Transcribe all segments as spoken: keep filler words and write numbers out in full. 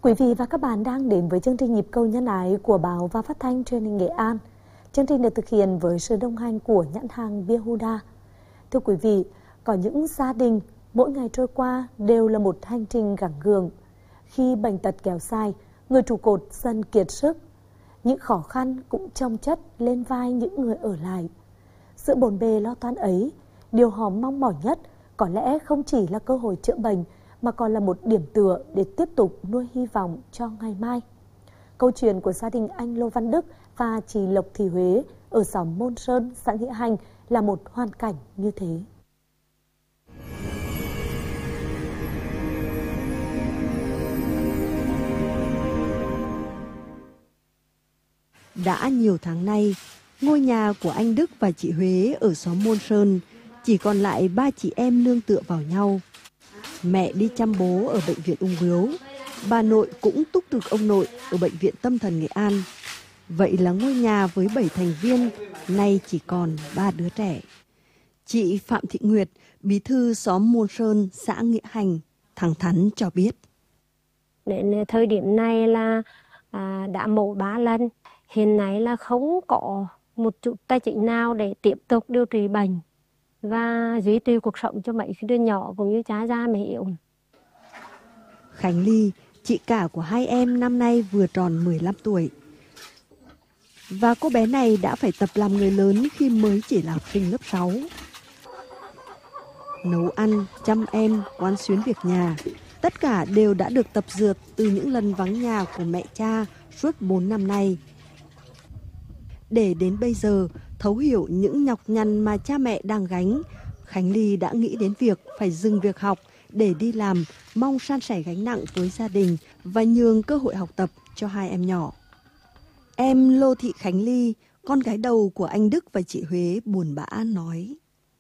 Quý vị và các bạn đang đến với chương trình Nhịp cầu nhân ái của báo và phát thanh truyền hình Nghệ An. Chương trình được thực hiện với sự đồng hành của nhãn hàng bia Huda. Thưa quý vị, có những gia đình mỗi ngày trôi qua đều là một hành trình gắng gượng. Khi bệnh tật kéo dài, người trụ cột dần kiệt sức. Những khó khăn cũng chồng chất lên vai những người ở lại. Sự bộn bề lo toan ấy, điều họ mong mỏi nhất có lẽ không chỉ là cơ hội chữa bệnh, mà còn là một điểm tựa để tiếp tục nuôi hy vọng cho ngày mai. Câu chuyện của gia đình anh Lô Văn Đức và chị Lộc Thị Huế ở xóm Môn Sơn, xã Nghĩa Hành là một hoàn cảnh như thế. Đã nhiều tháng nay, ngôi nhà của anh Đức và chị Huế ở xóm Môn Sơn chỉ còn lại ba chị em nương tựa vào nhau. Mẹ đi chăm bố ở bệnh viện ung bướu, bà nội cũng túc trực ông nội ở bệnh viện tâm thần Nghệ An. Vậy là ngôi nhà với bảy thành viên, nay chỉ còn ba đứa trẻ. Chị Phạm Thị Nguyệt, bí thư xóm Môn Sơn, xã Nghĩa Hành, thẳng thắn cho biết. Đến thời điểm này là à, đã mổ ba lần, hiện nay là không có một chút tài chính nào để tiếp tục điều trị bệnh và duy trì cuộc sống cho mấy đứa nhỏ cũng như cha già mẹ yếu. Khánh Ly, chị cả của hai em năm nay vừa tròn mười lăm tuổi. Và cô bé này đã phải tập làm người lớn khi mới chỉ là học sinh lớp sáu. Nấu ăn, chăm em, quán xuyến việc nhà, tất cả đều đã được tập dượt từ những lần vắng nhà của mẹ cha suốt bốn năm nay. Để đến bây giờ, thấu hiểu những nhọc nhằn mà cha mẹ đang gánh, Khánh Ly đã nghĩ đến việc phải dừng việc học để đi làm, mong san sẻ gánh nặng với gia đình và nhường cơ hội học tập cho hai em nhỏ. Em Lô Thị Khánh Ly, con gái đầu của anh Đức và chị Huế buồn bã nói.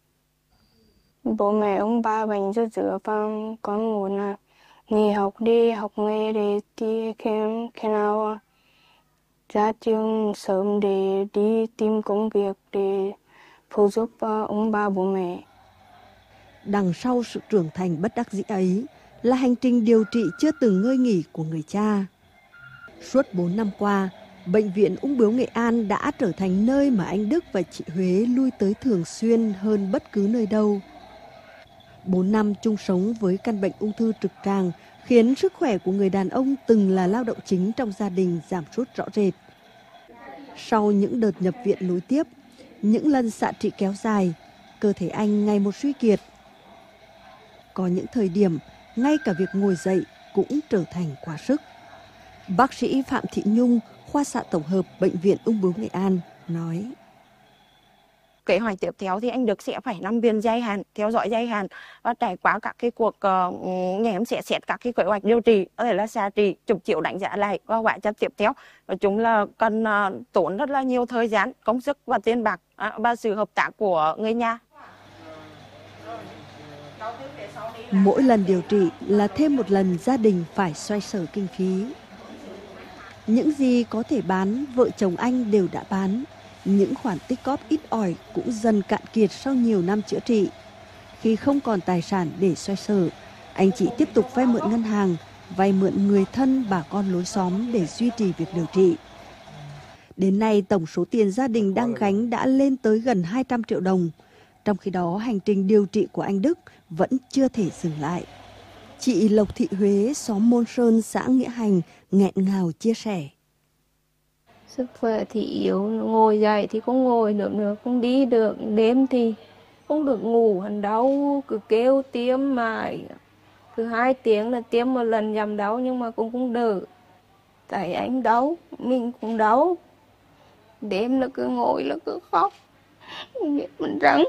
Bố mẹ ông ba bệnh rất dữ và con muốn là nghỉ học đi học nghề để đi khi, khi nào ra trường sớm để đi tìm công việc để phụ giúp ông bà bố mẹ. Đằng sau sự trưởng thành bất đắc dĩ ấy là hành trình điều trị chưa từng ngơi nghỉ của người cha. Suốt bốn năm qua, Bệnh viện Ung bướu Nghệ An đã trở thành nơi mà anh Đức và chị Huế lui tới thường xuyên hơn bất cứ nơi đâu. Bốn năm chung sống với căn bệnh ung thư trực tràng khiến sức khỏe của người đàn ông từng là lao động chính trong gia đình giảm sút rõ rệt. Sau những đợt nhập viện nối tiếp, những lần xạ trị kéo dài, cơ thể anh ngày một suy kiệt. Có những thời điểm, ngay cả việc ngồi dậy cũng trở thành quá sức. Bác sĩ Phạm Thị Nhung, khoa xạ tổng hợp Bệnh viện Ung bướu Nghệ An nói. Kế hoạch tiếp theo thì anh Đức sẽ phải nằm viện dài hạn, theo dõi dài hạn và trải qua các cái cuộc uh, nhém sẽ xét các cái kế hoạch điều trị, có thể là xạ trị, chụp chiếu đánh giá lại và hóa chất tiếp theo. Nói chung là cần uh, tốn rất là nhiều thời gian, công sức và tiền bạc uh, và sự hợp tác của người nhà. Mỗi lần điều trị là thêm một lần gia đình phải xoay sở kinh phí. Những gì có thể bán, vợ chồng anh đều đã bán. Những khoản tích cóp ít ỏi cũng dần cạn kiệt sau nhiều năm chữa trị. Khi không còn tài sản để xoay sở, anh chị tiếp tục vay mượn ngân hàng, vay mượn người thân, bà con lối xóm để duy trì việc điều trị. Đến nay, tổng số tiền gia đình đang gánh đã lên tới gần hai trăm triệu đồng. Trong khi đó, hành trình điều trị của anh Đức vẫn chưa thể dừng lại. Chị Lộc Thị Huế, xóm Môn Sơn, xã Nghĩa Hành, nghẹn ngào chia sẻ. Sức khỏe thì yếu, ngồi dậy thì không ngồi được nữa, không đi được, đêm thì không được ngủ, hắn đau, cứ kêu tiêm mãi. Cứ hai tiếng là tiêm một lần giảm đau nhưng mà cũng không đỡ. Tại anh đau, mình cũng đau. Đêm là cứ ngồi là cứ khóc, không biết mình răng.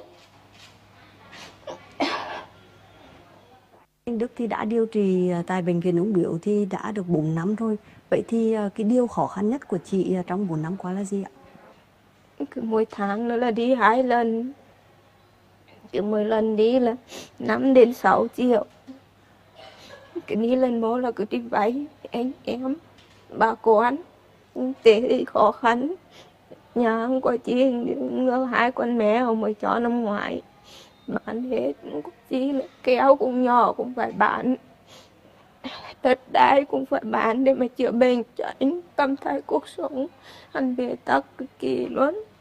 Anh Đức thì đã điều trị tại Bệnh viện Ung bướu thì đã được bốn năm rồi. Vậy thì cái điều khó khăn nhất của chị trong bốn năm qua là gì ạ? Cứ mỗi tháng nữa là đi hai lần. Cứ mỗi lần đi là năm đến sáu triệu. Cứ đi lần một là cứ đi vay anh em, bà con. Tế thì khó khăn. Nhà không có chi, hai con mèo mới cho năm ngoái. Bán hết, không có chi, kéo cũng nhỏ cũng phải bán. đất đai cũng phải bán để mà chữa bệnh cho anh, cảm thấy cuộc sống anh bế tắc cực kỳ luôn.